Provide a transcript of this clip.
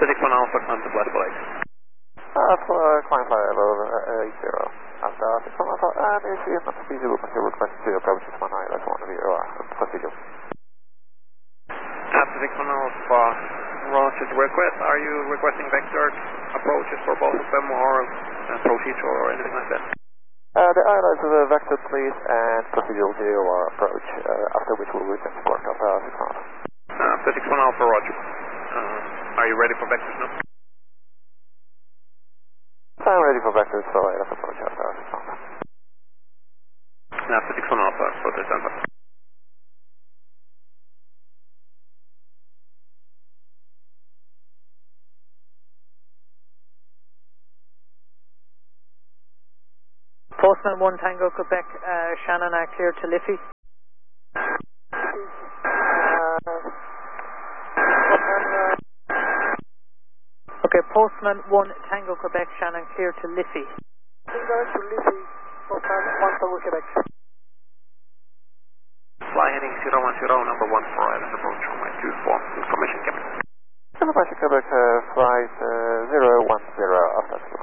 61 Alpha, climb to Black Lake. Climb flight level 80. After 61 Alpha, and if you not feasible, you request to approach 61 high, that's one of your procedure. After 61 Alpha, Roger to request. Are you requesting vector approaches for both of them, or procedure or anything like that? The islands of the vector, please, and procedural VOR approach, after which we'll return to work after 61 Alpha. After 61 Alpha, Roger. Are you ready for vectors now? I'm ready for vectors, so I have approach after 61 Alpha. After 61 Alpha, for December. Postman 1 Tango Quebec, Shannon clear to Liffey. Okay, Postman 1 Tango Quebec, Shannon clear to Liffey. Tango to Liffey, Postman 1 Tango Quebec. Fly heading 010, number 1 for island approach from my 24, information captain. Information Quebec, flight 010 after